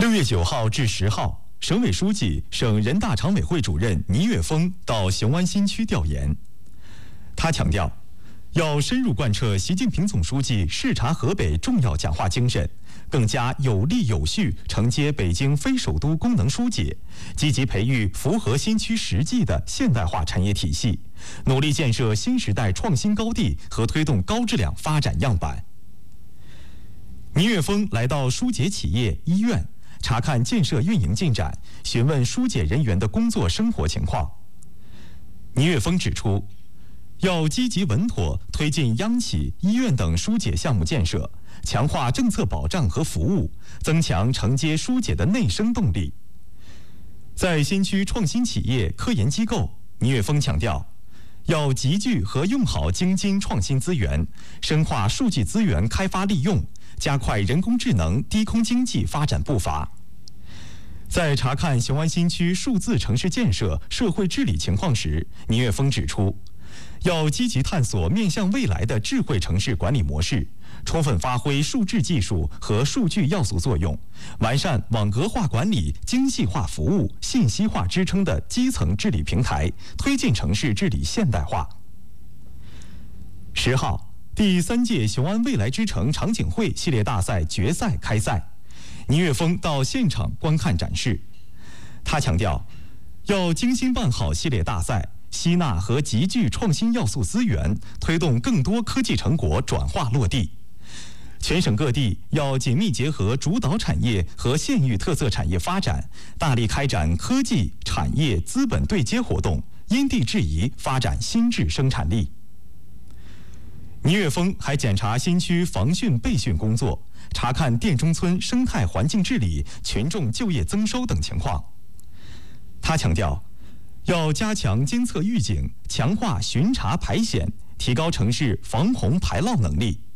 6月9号至10号，省委书记、省人大常委会主任倪岳峰到雄安新区调研。他强调，要深入贯彻习近平总书记视察河北重要讲话精神，更加有力有序承接北京非首都功能疏解，积极培育符合新区实际的现代化产业体系，努力建设新时代创新高地和推动高质量发展样板。倪岳峰来到疏解企业、医院，查看建设运营进展，询问疏解人员的工作生活情况。倪岳峰指出，要积极稳妥推进央企、医院等疏解项目建设，强化政策保障和服务，增强承接疏解的内生动力。在新区创新企业、科研机构，倪岳峰强调，要集聚和用好京津创新资源，深化数据资源开发利用，加快人工智能、低空经济发展步伐。在查看雄安新区数字城市建设、社会治理情况时，倪岳峰指出，要积极探索面向未来的智慧城市管理模式，充分发挥数字技术和数据要素作用，完善网格化管理、精细化服务、信息化支撑的基层治理平台，推进城市治理现代化。10号，第3届雄安未来之城场景会系列大赛决赛开赛，倪岳峰到现场观看展示。他强调，要精心办好系列大赛，吸纳和集聚创新要素资源，推动更多科技成果转化落地。全省各地要紧密结合主导产业和县域特色产业发展，大力开展科技、产业、资本对接活动，因地制宜发展新质生产力。倪岳峰还检查新区防汛备汛工作，查看店中村生态环境治理、群众就业增收等情况。他强调，要加强监测预警，强化巡查排险，提高城市防洪排涝能力。